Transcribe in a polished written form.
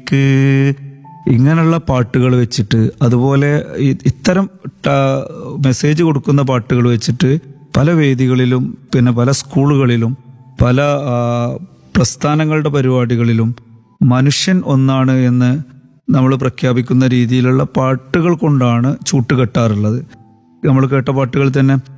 എനിക്ക് ഇങ്ങനെയുള്ള പാട്ടുകൾ വെച്ചിട്ട്, അതുപോലെ ഇത്തരം മെസ്സേജ് കൊടുക്കുന്ന പാട്ടുകൾ വെച്ചിട്ട് പല വേദികളിലും, പിന്നെ പല സ്കൂളുകളിലും, പല പ്രസ്ഥാനങ്ങളുടെ പരിപാടികളിലും മനുഷ്യൻ ഒന്നാണ് എന്ന് നമ്മൾ പ്രഖ്യാപിക്കുന്ന രീതിയിലുള്ള പാട്ടുകൾ കൊണ്ടാണ് ചൂട്ടുകെട്ടാറുള്ളത്. നമ്മൾ കേട്ട പാട്ടുകൾ തന്നെ